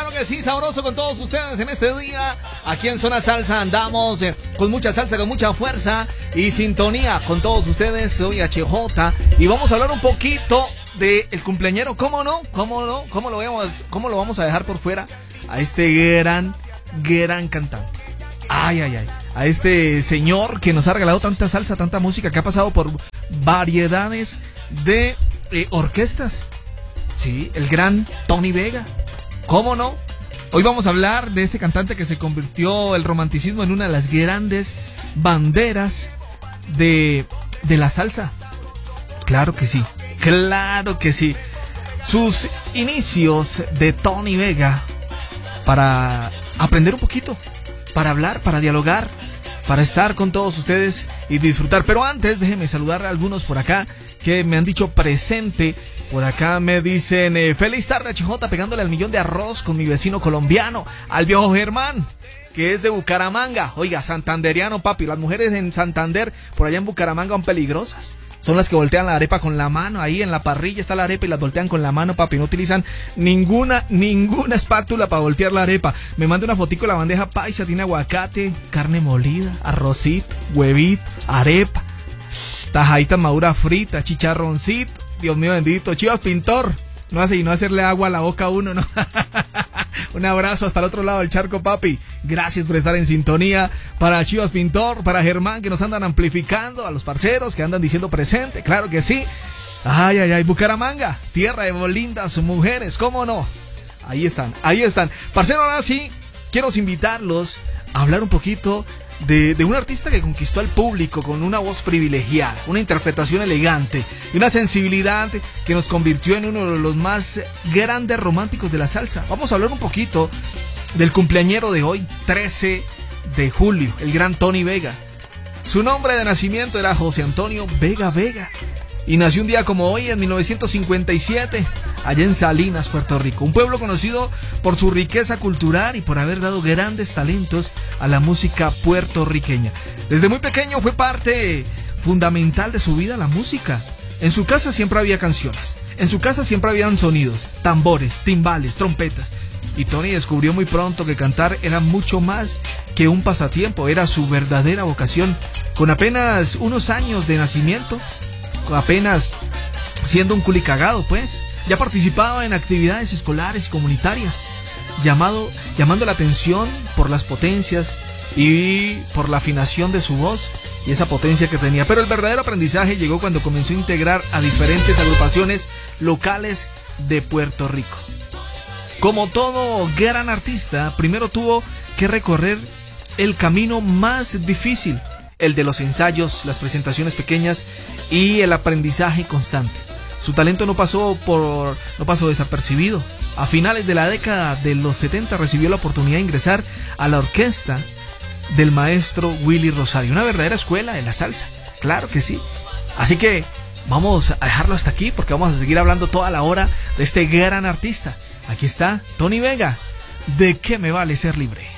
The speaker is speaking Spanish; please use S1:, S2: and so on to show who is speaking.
S1: Claro que sí, sabroso con todos ustedes en este día. Aquí en Zona Salsa andamos con mucha salsa, con mucha fuerza y sintonía con todos ustedes. Soy HJ y vamos a hablar un poquito de el cumpleañero. ¿Cómo no? ¿Cómo no? ¿Cómo lo vamos a dejar por fuera a este gran cantante? Ay, ay, ay. A este señor que nos ha regalado tanta salsa, tanta música, que ha pasado por variedades de orquestas. Sí, el gran Tony Vega. ¿Cómo no? Hoy vamos a hablar de este cantante que se convirtió el romanticismo en una de las grandes banderas de la salsa. Claro que sí, claro que sí. Sus inicios de Tony Vega para aprender un poquito, para hablar, para dialogar, para estar con todos ustedes y disfrutar. Pero antes, déjenme saludar a algunos por acá que me han dicho presente. Por acá me dicen, feliz tarde HJ, pegándole al millón de arroz con mi vecino colombiano, al viejo Germán, que es de Bucaramanga. Oiga, santanderiano, papi. Las mujeres en Santander, por allá en Bucaramanga, son peligrosas. Son las que voltean la arepa con la mano. Ahí en la parrilla está la arepa y las voltean con la mano, papi. No utilizan ninguna espátula para voltear la arepa. Me manda una fotico de la bandeja paisa. Tiene aguacate, carne molida, arrocito, huevito, arepa, tajadita madura frita, chicharroncito. Dios mío bendito. Chivas Pintor. No hace y no hacerle agua a la boca a uno, ¿no? Un abrazo hasta el otro lado del charco, papi. Gracias por estar en sintonía. Para Chivas Pintor, para Germán, que nos andan amplificando, a los parceros que andan diciendo presente, claro que sí. Ay, ay, ay, Bucaramanga, tierra de lindas mujeres, ¿cómo no? Ahí están. Parcero, ahora sí, quiero invitarlos a hablar un poquito de un artista que conquistó al público con una voz privilegiada, una interpretación elegante y una sensibilidad que nos convirtió en uno de los más grandes románticos de la salsa. Vamos a hablar un poquito del cumpleañero de hoy, 13 de julio, el gran Tony Vega. Su nombre de nacimiento era José Antonio Vega Vega y nació un día como hoy en 1957 allá en Salinas, Puerto Rico, un pueblo conocido por su riqueza cultural y por haber dado grandes talentos a la música puertorriqueña. Desde muy pequeño fue parte fundamental de su vida la música. En su casa siempre había canciones, en su casa siempre habían sonidos, tambores, timbales, trompetas. Y Tony descubrió muy pronto que cantar era mucho más que un pasatiempo, era su verdadera vocación. Con apenas unos años de nacimiento, apenas siendo un culicagado, pues, ya participaba en actividades escolares y comunitarias, llamando la atención por las potencias y por la afinación de su voz y esa potencia que tenía. Pero el verdadero aprendizaje llegó cuando comenzó a integrar a diferentes agrupaciones locales de Puerto Rico. Como todo gran artista, primero tuvo que recorrer el camino más difícil, el de los ensayos, las presentaciones pequeñas y el aprendizaje constante. Su talento no pasó desapercibido. A finales de la década de los 70 recibió la oportunidad de ingresar a la orquesta del maestro Willy Rosario, una verdadera escuela de la salsa, claro que sí. Así que vamos a dejarlo hasta aquí porque vamos a seguir hablando toda la hora de este gran artista. Aquí está Tony Vega, ¿de qué me vale ser libre?